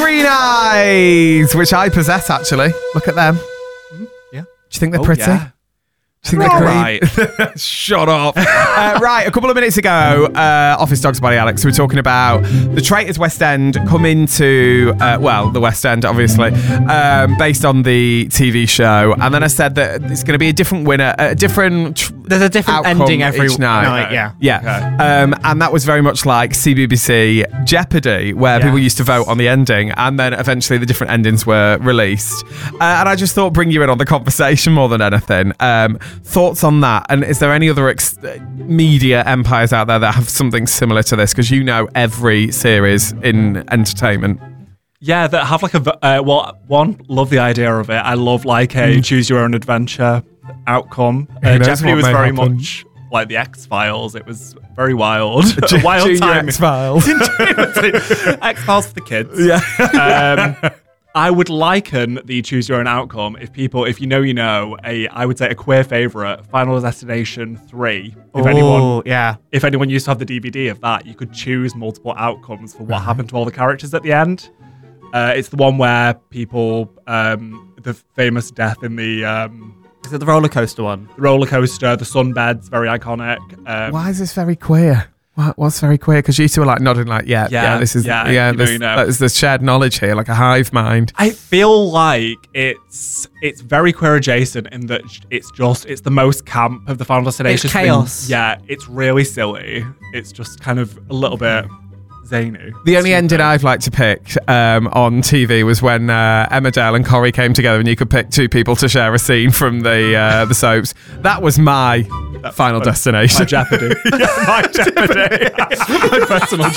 green eyes, which I possess, actually. Look at them. Yeah. Do you think they're pretty? Yeah. Do you think they're Right. green? Shut up. Right, a couple of minutes ago, Office Dogs by Alex, we were talking about the Traitors West End come into, the West End, obviously, based on the TV show. And then I said that it's going to be a different winner, a different There's a different outcome ending every each night. night. Yeah. Yeah. Okay. And that was very much like CBBC Jeopardy, where people used to vote on the ending, and then eventually the different endings were released. And I just thought bring you in on the conversation more than anything. Thoughts on that? And is there any other media empires out there that have something similar to this? Because you know every series in entertainment. Yeah, that have like love the idea of it. I love like a choose your own adventure outcome. Jeopardy was very much like the X-Files. It was very wild. A wild Junior time. X-Files. X-Files for the kids. Yeah. I would liken the choose your own outcome if you know, I would say a queer favourite, Final Destination 3. If anyone used to have the DVD of that, you could choose multiple outcomes for what happened to all the characters at the end. It's the one where people, the famous death in the Is it the roller coaster one? roller coaster, the sunbed's very iconic. Why is this very queer? What's very queer? Because you two are like nodding like, this is, there's the shared knowledge here, like a hive mind. I feel like it's very queer adjacent in that it's the most camp of the Final Destination. It's chaos. It's really silly. It's just kind of a little bit zany. The only ending I've liked to pick on TV was when Emmerdale and Corrie came together, and you could pick two people to share a scene from the soaps. That was my Final Destination. My Jeopardy. My Jeopardy. My personal